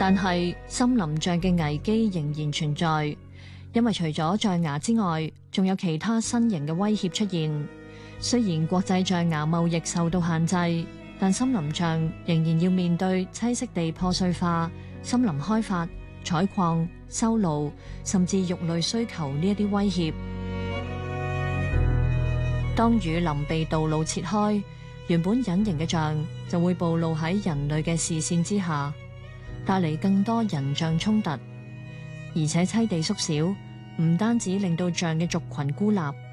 但係森林象嘅危機仍然存在，因為除咗象牙之外，仲有其他新型嘅威脅出現。雖然國際象牙貿易受到限制，但森林象仍然要面對棲息地破碎化、森林開發、採礦、修路，甚至肉類需求呢一啲威脅。當雨林被道路切開，原本隱形嘅象就會暴露喺人類嘅視線之下，帶嚟更多人象衝突。而且棲地縮小，唔單止令到象嘅族群孤立，